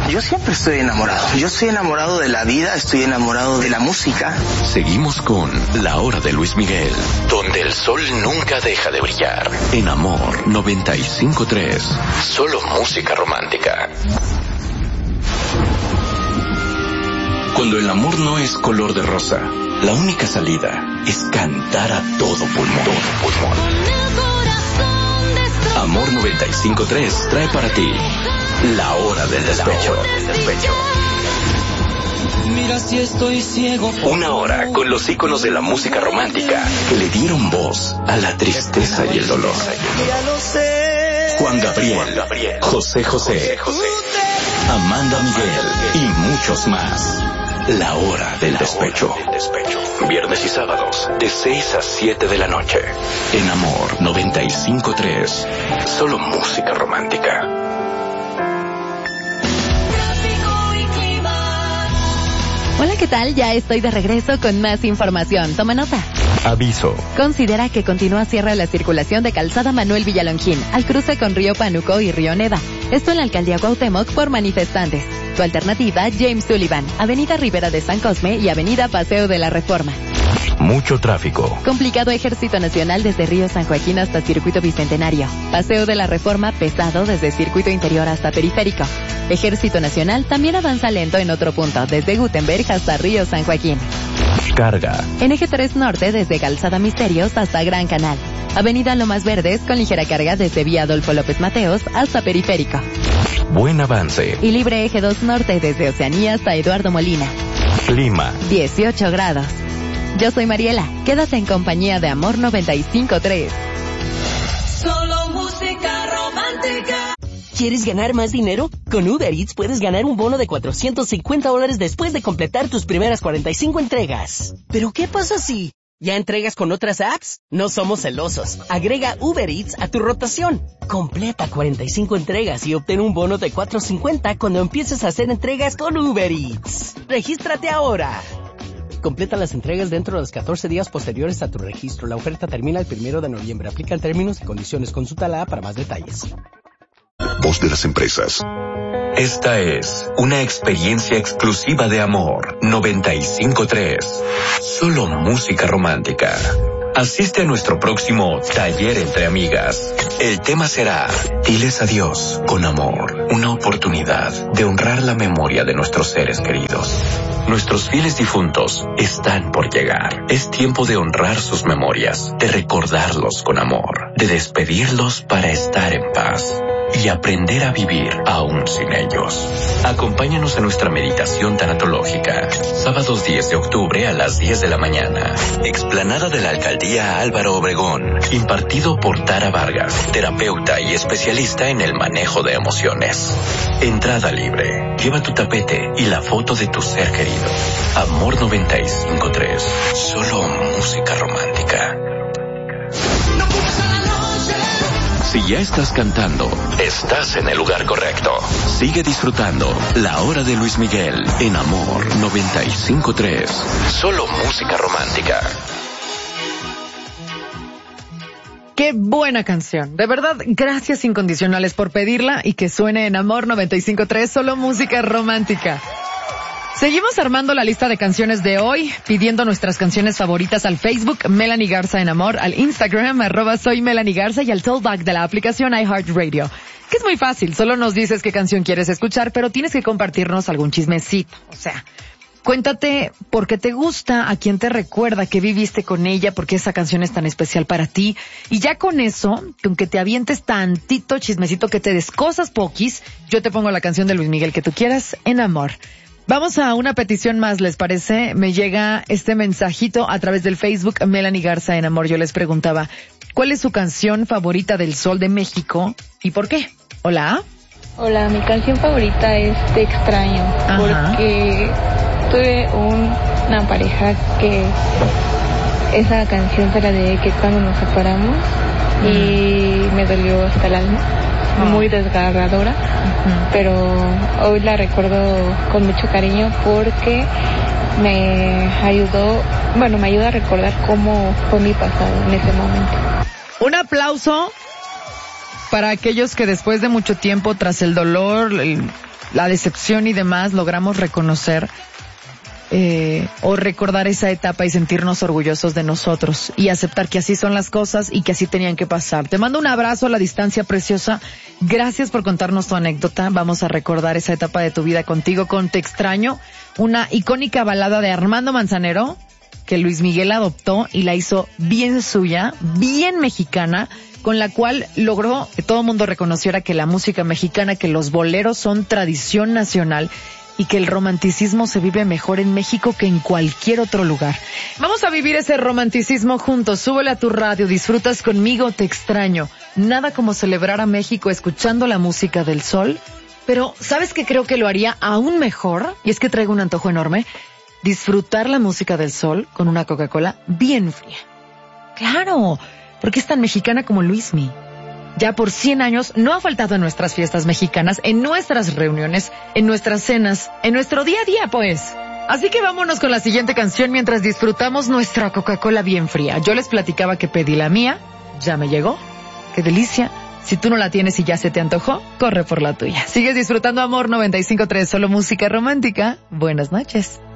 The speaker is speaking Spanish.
Yo siempre estoy enamorado. Yo estoy enamorado de la vida, estoy enamorado de la música. Seguimos con La Hora de Luis Miguel, donde el sol nunca deja de brillar. En Amor 95.3, solo música romántica. Cuando el amor no es color de rosa, la única salida es cantar a todo pulmón. Amor 95.3 trae para ti La Hora del Despecho. Mira si estoy ciego. Una hora con los íconos de la música romántica que le dieron voz a la tristeza y el dolor. Juan Gabriel, José José, Amanda Miguel y muchos más. La Hora del Despecho. Viernes y sábados de 6 a 7 de la noche. En Amor 95.3. Solo música romántica. Hola, ¿qué tal? Ya estoy de regreso con más información. Toma nota. Aviso. Considera que continúa cierre la circulación de Calzada Manuel Villalongín al cruce con Río Pánuco y Río Neva. Esto en la alcaldía Cuauhtémoc por manifestantes. Tu alternativa, James Sullivan, Avenida Rivera de San Cosme y Avenida Paseo de la Reforma. Mucho tráfico. Complicado Ejército Nacional desde Río San Joaquín hasta Circuito Bicentenario. Paseo de la Reforma pesado desde Circuito Interior hasta Periférico. Ejército Nacional también avanza lento en otro punto, desde Gutenberg hasta Río San Joaquín. Carga. En Eje 3 Norte desde Calzada Misterios hasta Gran Canal. Avenida Lomas Verdes con ligera carga desde Vía Adolfo López Mateos hasta Periférico. Buen avance. Y libre Eje 2 Norte desde Oceanía hasta Eduardo Molina. Clima. 18 grados. Yo soy Mariela. Quédate en compañía de Amor 95.3. Solo música romántica. ¿Quieres ganar más dinero? Con Uber Eats puedes ganar un bono de $450 después de completar tus primeras 45 entregas. ¿Pero qué pasa si ya entregas con otras apps? No somos celosos. Agrega Uber Eats a tu rotación. Completa 45 entregas y obtén un bono de $450 cuando empieces a hacer entregas con Uber Eats. ¡Regístrate ahora! Completa las entregas dentro de los 14 días posteriores a tu registro. La oferta termina el 1 de noviembre. Aplican términos y condiciones. Consulta la app para más detalles. Voz de las empresas. Esta es una experiencia exclusiva de Amor 95.3. Solo música romántica. Asiste a nuestro próximo Taller entre Amigas. El tema será Diles adiós con amor. Una oportunidad de honrar la memoria de nuestros seres queridos. Nuestros fieles difuntos están por llegar. Es tiempo de honrar sus memorias, de recordarlos con amor, de despedirlos para estar en paz y aprender a vivir aún sin ellos. Acompáñanos a nuestra meditación tanatológica, sábados 10 de octubre a las 10 de la mañana. Explanada de la Alcaldía Álvaro Obregón, impartido por Tara Vargas, terapeuta y especialista en el manejo de emociones. Entrada libre. Lleva tu tapete y la foto de tu ser querido. Amor 95.3. Solo música romántica. Si ya estás cantando, estás en el lugar correcto. Sigue disfrutando La Hora de Luis Miguel en Amor 95.3. Solo música romántica. Qué buena canción. De verdad, gracias incondicionales por pedirla y que suene en Amor 95.3, solo música romántica. Seguimos armando la lista de canciones de hoy, pidiendo nuestras canciones favoritas al Facebook, Melanie Garza en Amor, al Instagram, @soy Melanie Garza y al tollback de la aplicación iHeartRadio. Que es muy fácil, solo nos dices qué canción quieres escuchar, pero tienes que compartirnos algún chismecito. O sea, cuéntate por qué te gusta, a quién te recuerda, qué viviste con ella, por qué esa canción es tan especial para ti. Y ya con eso, con que te avientes tantito chismecito, que te des cosas poquis, yo te pongo la canción de Luis Miguel que tú quieras en Amor. Vamos a una petición más, ¿les parece? Me llega este mensajito a través del Facebook, Melanie Garza en Amor. Yo les preguntaba, ¿cuál es su canción favorita del Sol de México y por qué? Hola. Hola, mi canción favorita es Te extraño. Ajá. Porque tuve una pareja que esa canción se la dediqué cuando nos separamos y me dolió hasta el alma. Muy desgarradora, pero hoy la recuerdo con mucho cariño porque me ayuda a recordar cómo fue mi pasado en ese momento. Un aplauso para aquellos que después de mucho tiempo, tras el dolor, la decepción y demás, logramos reconocer o recordar esa etapa y sentirnos orgullosos de nosotros y aceptar que así son las cosas y que así tenían que pasar. Te mando un abrazo a la distancia, preciosa. Gracias por contarnos tu anécdota. Vamos a recordar esa etapa de tu vida contigo con Te Extraño, una icónica balada de Armando Manzanero que Luis Miguel adoptó y la hizo bien suya, bien mexicana, con la cual logró que todo el mundo reconociera que la música mexicana, que los boleros son tradición nacional y que el romanticismo se vive mejor en México que en cualquier otro lugar. Vamos a vivir ese romanticismo juntos. Súbele a tu radio, disfrutas conmigo, Te Extraño. Nada como celebrar a México escuchando la música del sol. Pero, ¿sabes qué creo que lo haría aún mejor? Y es que traigo un antojo enorme. Disfrutar la música del sol con una Coca-Cola bien fría. ¡Claro! Porque es tan mexicana como Luismi. Ya por 100 años no ha faltado en nuestras fiestas mexicanas, en nuestras reuniones, en nuestras cenas, en nuestro día a día, pues. Así que vámonos con la siguiente canción mientras disfrutamos nuestra Coca-Cola bien fría. Yo les platicaba que pedí la mía, ya me llegó. ¡Qué delicia! Si tú no la tienes y ya se te antojó, corre por la tuya. Sigues disfrutando Amor 95.3, solo música romántica. Buenas noches.